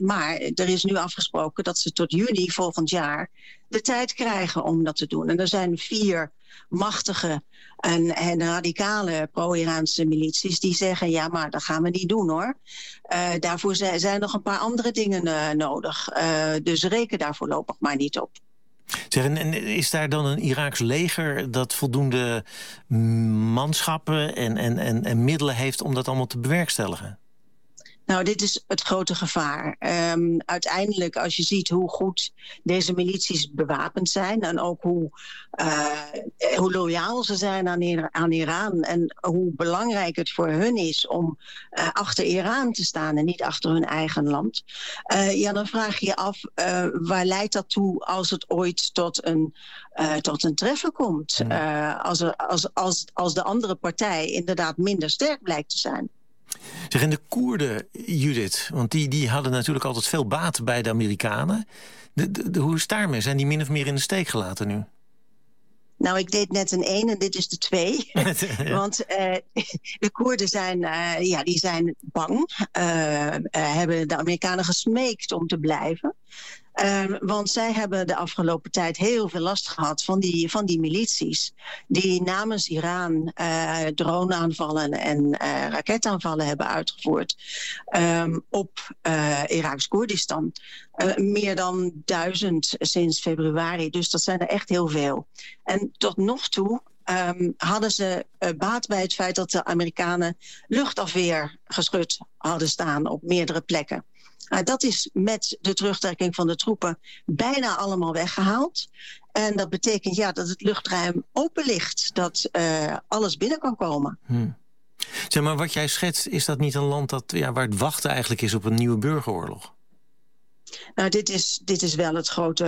Maar er is nu afgesproken dat ze tot juni volgend jaar de tijd krijgen om dat te doen. En er zijn 4 machtige en radicale pro-Iraanse milities die zeggen, ja, maar dat gaan we niet doen hoor. Daarvoor zijn nog een paar andere dingen nodig. Dus reken daar voorlopig maar niet op. Zeg, en is daar dan een Iraaks leger dat voldoende manschappen en middelen heeft om dat allemaal te bewerkstelligen? Nou, dit is het grote gevaar. Uiteindelijk, als je ziet hoe goed deze milities bewapend zijn en ook hoe loyaal ze zijn aan Iran en hoe belangrijk het voor hun is om achter Iran te staan en niet achter hun eigen land. Dan vraag je je af, waar leidt dat toe als het ooit tot een treffen komt? Als de andere partij inderdaad minder sterk blijkt te zijn. Zeg, en de Koerden, Judith, want die hadden natuurlijk altijd veel baat bij de Amerikanen. Hoe is het daarmee? Zijn die min of meer in de steek gelaten nu? Nou, ik deed net een 1 en dit is de 2. Ja. Want de Koerden zijn bang. Hebben de Amerikanen gesmeekt om te blijven. Want zij hebben de afgelopen tijd heel veel last gehad van die milities. Die namens Iran droneaanvallen en raketaanvallen hebben uitgevoerd op Iraks Koerdistan. Meer dan 1000 sinds februari. Dus dat zijn er echt heel veel. En tot nog toe hadden ze baat bij het feit dat de Amerikanen luchtafweergeschut hadden staan op meerdere plekken. Dat is met de terugtrekking van de troepen bijna allemaal weggehaald. En dat betekent dat het luchtruim open ligt. Dat alles binnen kan komen. Zeg maar, wat jij schetst, is dat niet een land waar het wachten eigenlijk is op een nieuwe burgeroorlog? Nou, dit is wel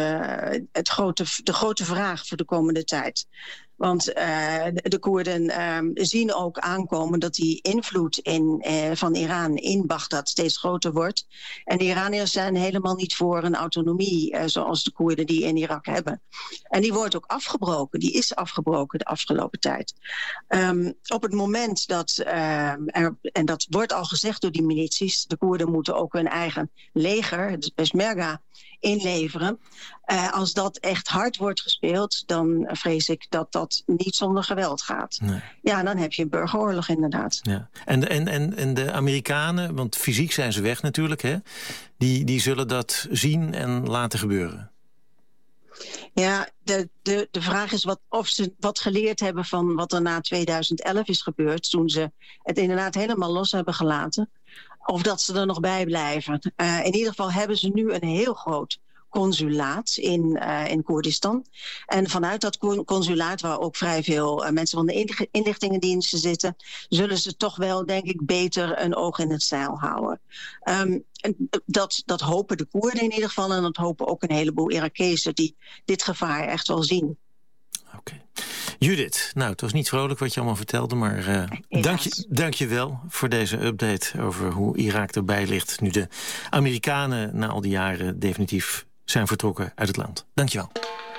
de grote vraag voor de komende tijd. Want de Koerden zien ook aankomen dat die invloed van Iran in Bagdad steeds groter wordt. En de Iraniërs zijn helemaal niet voor een autonomie zoals de Koerden die in Irak hebben. En die wordt ook afgebroken. Die is afgebroken de afgelopen tijd. Op het moment dat, en dat wordt al gezegd door die milities, de Koerden moeten ook hun eigen leger, het Peshmerga, inleveren. Als dat echt hard wordt gespeeld, dan vrees ik dat dat niet zonder geweld gaat. Nee. Ja, dan heb je een burgeroorlog inderdaad. Ja. En de Amerikanen, want fysiek zijn ze weg natuurlijk, hè? Die zullen dat zien en laten gebeuren. Ja, de vraag is of ze wat geleerd hebben van wat er na 2011 is gebeurd, toen ze het inderdaad helemaal los hebben gelaten. Of dat ze er nog bij blijven. In ieder geval hebben ze nu een heel groot consulaat in Koerdistan. En vanuit dat consulaat, waar ook vrij veel mensen van de inlichtingendiensten zitten, zullen ze toch wel, denk ik, beter een oog in het zeil houden. Dat hopen de Koerden in ieder geval. En dat hopen ook een heleboel Irakezen die dit gevaar echt wel zien. Oké. Judith, nou, het was niet vrolijk wat je allemaal vertelde, maar dank je wel voor deze update over hoe Irak erbij ligt nu de Amerikanen na al die jaren definitief zijn vertrokken uit het land. Dank je wel.